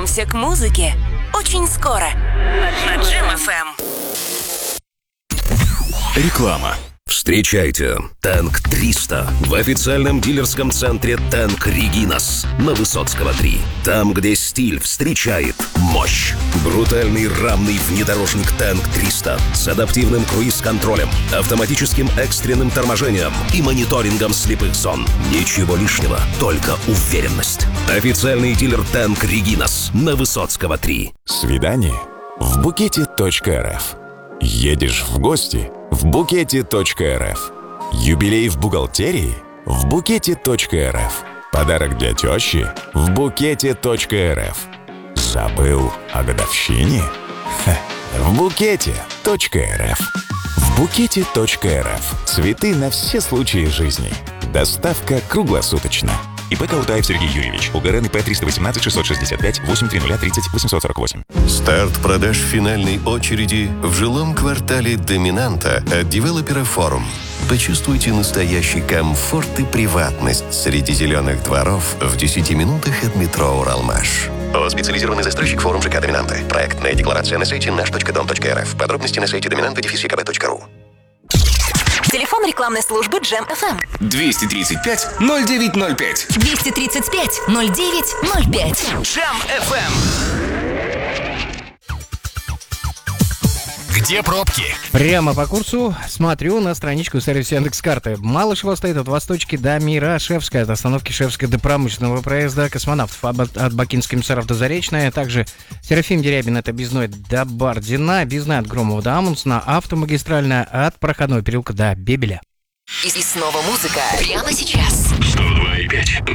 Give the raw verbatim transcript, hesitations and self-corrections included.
Вернемся к музыке очень скоро на Джем эф эм. Реклама. Встречайте Танк триста в официальном дилерском центре Танк Регинас на Высоцкого три. Там, где стиль встречает мощь. Брутальный рамный внедорожник Танк триста с адаптивным круиз-контролем, автоматическим экстренным торможением и мониторингом слепых зон. Ничего лишнего, только уверенность. Официальный дилер Танк Регинас на Высоцкого три. Свидание в букете.рф. Едешь в гости в букете.рф. Юбилей в бухгалтерии в букете.рф. Подарок для тещи в букете.рф. Забыл о годовщине? Ха, в букете.рф. В букете.рф. Цветы на все случаи жизни. Доставка круглосуточно. ИП Каутаев Сергей Юрьевич. УГРН ИП триста восемнадцать шестьсот шестьдесят пять восемь тридцать тридцать восемьсот сорок восемь. Старт продаж финальной очереди в жилом квартале «Доминанта» от девелопера «Форум». Почувствуйте настоящий комфорт и приватность среди зеленых дворов в десяти минутах от метро «Уралмаш». О, специализированный застройщик «Форум ЖК Доминанта». Проектная декларация на сайте наш точка дом точка эр эф. Подробности на сайте доминанта дефис екб точка ру. Телефон рекламной службы Джем эф эм. двести тридцать пять ноль девять ноль пять. двести тридцать пять ноль девять ноль пять. Джем эф эм. Где пробки? Прямо по курсу смотрю на страничку сервиса Яндекс.Карты. Малышево стоит от Восточки до Мирошевская, от остановки Шевской до промышленного проезда Космонавтов, от Бакинских комиссаров до Заречная, также Серафим Дерябин, это Объездной до Бардина, Объездная от Громова до Амундсена, автомагистральная от Проходного переулка до Бебеля. И снова музыка прямо сейчас. сто два и пять.